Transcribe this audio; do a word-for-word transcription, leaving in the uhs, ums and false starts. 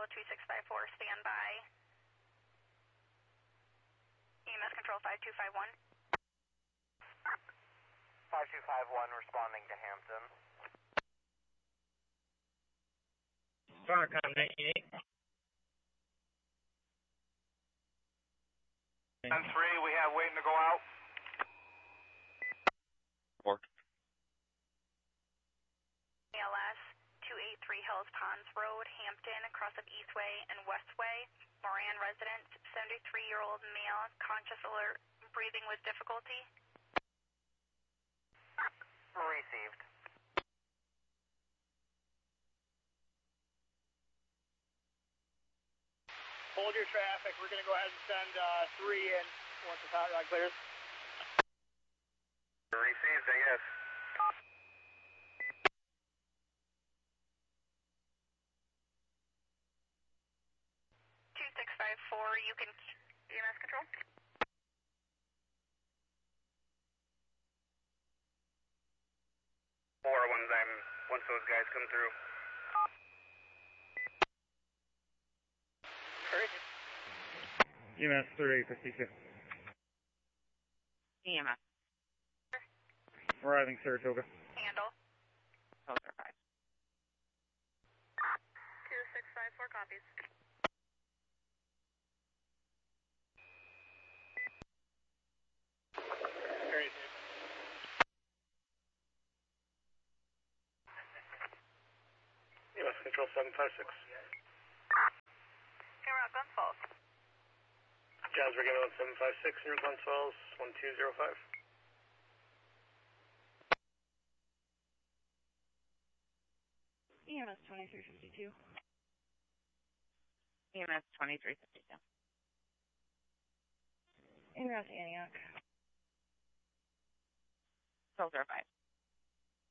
Control two six five four, stand by. E M S Control five two five one. five two five one responding to Hampton. Starcom ninety-eight. ten three, we have waiting to go out. Four. A L S two eighty-three Hills Ponds Road, Hampton, across of Eastway and Westway. Moran resident, seventy-three-year-old male, conscious alert, breathing with difficulty. Received. Hold your traffic. We're going to go ahead and send uh, three in once the hot rod clears. Received, I guess. two six five four, you can E M S Control. Four, once, I'm, once those guys come through. Crazy. E M S thirty-eight fifty-two. E M S. Arriving Saratoga. Handle. Soldier five. two six five four copies. Crazy. E M S Control seven five six. Hey, we're out Guns Falls. Jazz, we're going on seven five six near Glens Falls, one two zero five. E M S twenty-three fifty-two. E M S twenty-three fifty-two. En route to Antioch. Soldier five.